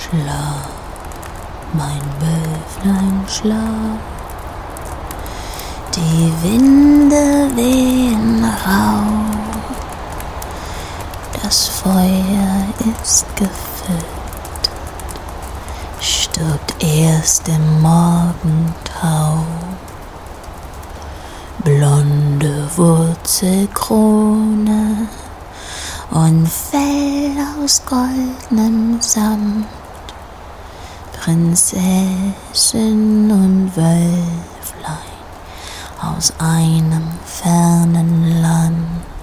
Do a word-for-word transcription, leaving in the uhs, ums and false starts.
Schlaf, mein Wölflein, schlaf. Die Winde wehen rauh, das Feuer ist gefüttert, stirbt erst im Morgentau. Blonde Wurzelkrone und Fell aus goldenem Samt, Prinzessin und Wölflein aus einem fernen Land.